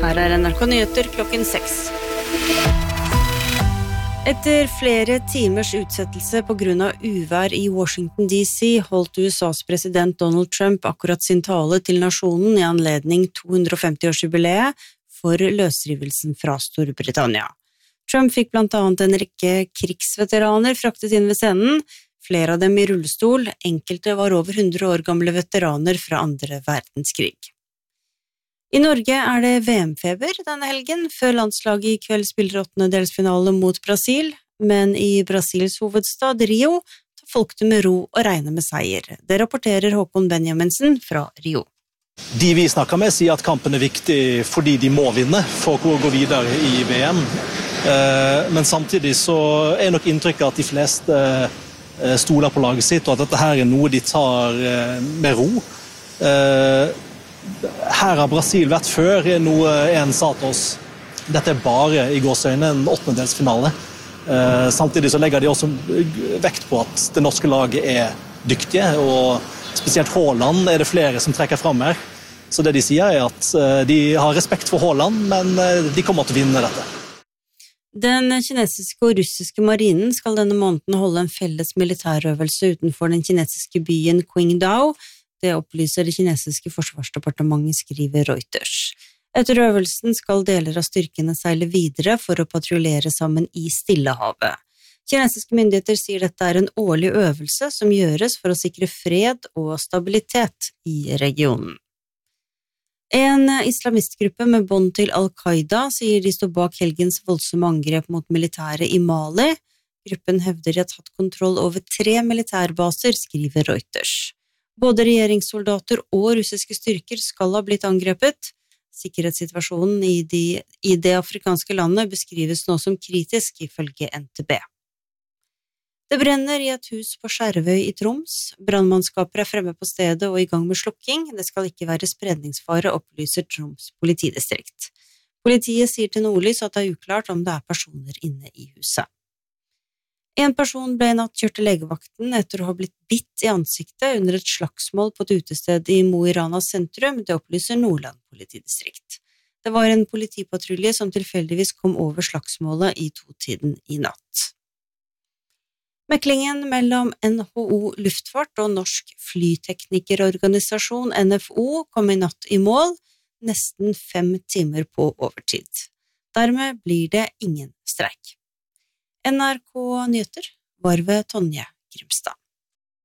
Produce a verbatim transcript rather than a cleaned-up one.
Her er N R K Nyheter klokken seks. Etter flere timers utsettelse på grunn av uvær i Washington D C holdt U S A's president Donald Trump akkurat sin tale til nasjonen i anledning to hundre og femti-årsjubileet for løsrivelsen fra Storbritannia. Trump fikk blant annet en rekke krigsveteraner fraktet inn ved scenen, flere av dem i rullestol, enkelte var over hundre år gamle veteraner fra andre verdenskrig. I Norge er det V M-feber denne helgen, før landslaget i kveld spiller åttendedelsfinale mot Brasil, men i Brasils hovedstad Rio tar folk det med ro og regner med seier. Det rapporterer Håkon Benjaminsen fra Rio. De vi snakker med sier at kampen er viktig fordi de må vinne for å gå videre i V M. Men samtidig så er nok inntrykket at de fleste stoler på laget sitt, og at dette her er noe de tar med ro. Her har Brasil vært før, noe en sa til oss. Dette er bare i gåsøyne en åttendedelsfinale. Samtidig så legger de også vekt på at det norske laget er dyktige, og spesielt Haaland er det flere som trekker frem her. Så det de sier er at de har respekt for Haaland, men de kommer til å vinne dette. Den kinesiske og russiske marinen skal denne måneden holde en felles militærøvelse utenfor den kinesiske byen Qingdao. Det opplyser det kinesiske forsvarsdepartementet, skriver Reuters. Etter øvelsen skal deler av styrkene seile videre for å patruljere sammen i Stillehavet. Kinesiske myndigheter sier dette er en årlig øvelse som gjøres for å sikre fred og stabilitet i regionen. En islamistgruppe med bånd til Al-Qaida sier de står bak helgens voldsomme angrep mot militæret i Mali. Gruppen hevder de har tatt kontroll over tre militærbaser, skriver Reuters. Både regjeringssoldater og russiske styrker skal ha blitt angrepet. Sikkerhetssituasjonen i, de, i det afrikanske landet beskrives nå som kritisk, ifølge N T B. Det brenner i et hus på Skjervøy i Troms. Brannmannskaper er fremme på stedet og i gang med slukking. Det skal ikke være spredningsfare, opplyser Troms politidistrikt. Politiet sier til Nordlys at det er uklart om det er personer inne i huset. En person ble i natt kjørt til legevakten etter å ha blitt bitt i ansiktet under et slagsmål på et utested i Mo i Rana sentrum, det opplyser Nordland politidistrikt. Det var en politipatrulje som tilfeldigvis kom over slagsmålet i to-tiden i natt. Meklingen mellom N H O Luftfart og Norsk Flyteknikerorganisasjon N F O kom i natt i mål, nesten fem timer på overtid. Dermed blir det ingen streik. N R K Nyheter var ved Tonje Grimstad.